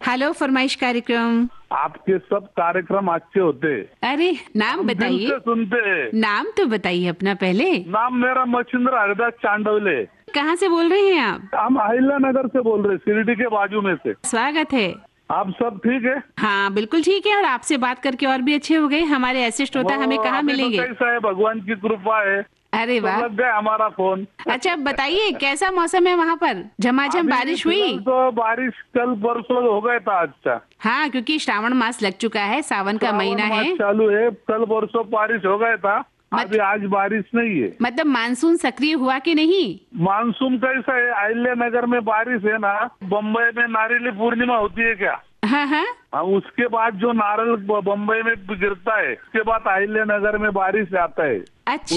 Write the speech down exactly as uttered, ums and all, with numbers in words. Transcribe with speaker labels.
Speaker 1: Hello फरमाइश कार्यक्रम।
Speaker 2: आपके सब कार्यक्रम अच्छे होते।
Speaker 1: अरे नाम
Speaker 2: हम दिल
Speaker 1: बताइए।
Speaker 2: से सुनते हैं।
Speaker 1: नाम तो बताइए अपना पहले।
Speaker 2: नाम मेरा मच्छिंद्र हरिदास चांडवले।
Speaker 1: कहाँ से बोल रहे हैं आप?
Speaker 2: हम अहिल्या नगर से बोल रहे हैं, शिरडी के बाजू में से।
Speaker 1: स्वागत है।
Speaker 2: आप सब ठीक है?
Speaker 1: हाँ बिल्कुल ठीक है, और आपसे बात करके और भी अच्छे हो गए। हमारे ऐसे श्रोता हमें
Speaker 2: वो
Speaker 1: कहाँ
Speaker 2: अभी तो
Speaker 1: मिलेंगे?
Speaker 2: कैसा है, भगवान की कृपा है।
Speaker 1: अरे
Speaker 2: तो
Speaker 1: वाह।
Speaker 2: लग गया हमारा फोन।
Speaker 1: अच्छा बताइए कैसा मौसम है वहाँ पर? झमाझम
Speaker 2: अभी
Speaker 1: बारिश हुई?
Speaker 2: फिलहाल तो बारिश कल परसों हो गया था। अच्छा,
Speaker 1: हाँ क्योंकि श्रावण मास लग चुका है, सावन का
Speaker 2: श्रावण
Speaker 1: महीना
Speaker 2: मास
Speaker 1: है।
Speaker 2: चालू है। कल परसों बारिश हो गया था।
Speaker 1: मत-
Speaker 2: अभी आज बारिश नहीं है।
Speaker 1: मतलब मानसून सक्रिय हुआ कि नहीं?
Speaker 2: मानसून कैसा है, अहिल्या नगर में बारिश है ना। बम्बई में नारियल पूर्णिमा होती है क्या?
Speaker 1: हाँ हाँ।
Speaker 2: हाँ, उसके बाद जो नारल ब- बम्बई में गिरता है, उसके बाद अहिल्या नगर में बारिश आता है।
Speaker 1: अच्छा।